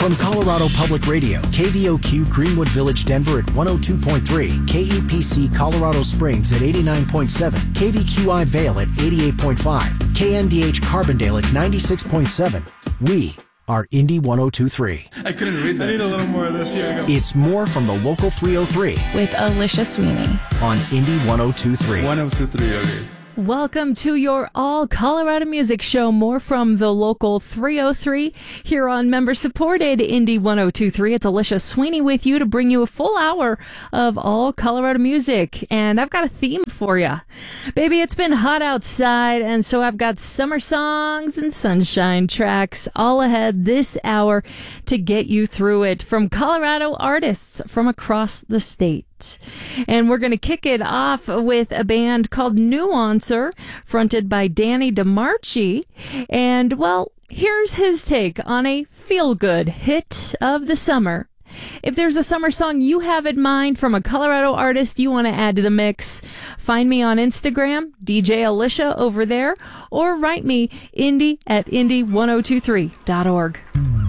From Colorado Public Radio, KVOQ Greenwood Village, Denver at 102.3, KEPC Colorado Springs at 89.7, KVQI Vail at 88.5, KNDH Carbondale at 96.7. We are Indy 102.3. I couldn't read that. I need a little more of this. Here we go. It's more from the Local 303 with Alicia Sweeney on Indy 102.3. 102.3, okay. Welcome to your all Colorado music show. More from the Local 303 here on member-supported Indy 102.3. It's Alicia Sweeney with you to bring you a full hour of all Colorado music. And I've got a theme for you. Baby, it's been hot outside, and so I've got summer songs and sunshine tracks all ahead this hour to get you through it from Colorado artists from across the state. And we're going to kick it off with a band called Nuancer, fronted by Danny DeMarchi. And, well, here's his take on a feel-good hit of the summer. If there's a summer song you have in mind from a Colorado artist you want to add to the mix, find me on Instagram, DJ Alicia over there, or write me, indy@indy1023.org.